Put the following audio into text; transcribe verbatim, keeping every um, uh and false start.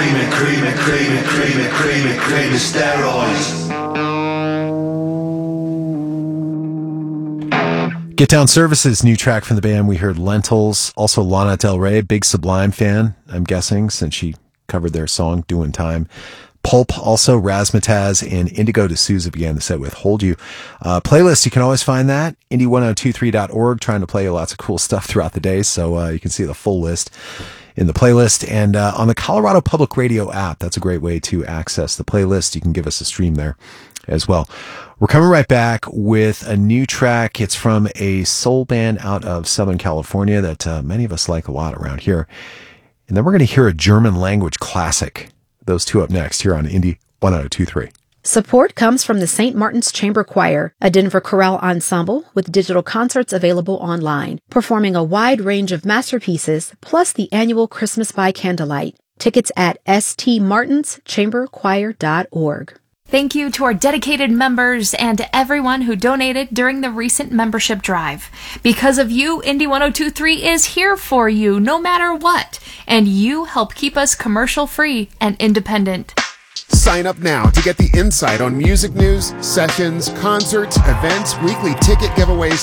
cream it, cream it, cream it, cream it, cream it, cream it, steroids. Get Down Services, new track from the band. We heard Lentils. Also Lana Del Rey, big Sublime fan, I'm guessing, since she covered their song, Doing Time. Pulp, also Razzmatazz, and Indigo D'Souza began the set with Hold You. Uh, playlist, you can always find that, indie ten twenty-three dot org, trying to play lots of cool stuff throughout the day, so uh, you can see the full list in the playlist. And uh, on the Colorado Public Radio app, that's a great way to access the playlist. You can give us a stream there as well. We're coming right back with a new track. It's from a soul band out of Southern California that uh, many of us like a lot around here. And then we're going to hear a German language classic. Those two up next here on Indie ten twenty-three. Support comes from the Saint Martin's Chamber Choir, a Denver chorale ensemble with digital concerts available online, performing a wide range of masterpieces, plus the annual Christmas by Candlelight. Tickets at s t martins chamber choir dot org. Thank you to our dedicated members and to everyone who donated during the recent membership drive. Because of you, Indie ten twenty-three is here for you no matter what, and you help keep us commercial-free and independent. Sign up now to get the insight on music news, sessions, concerts, events, weekly ticket giveaways,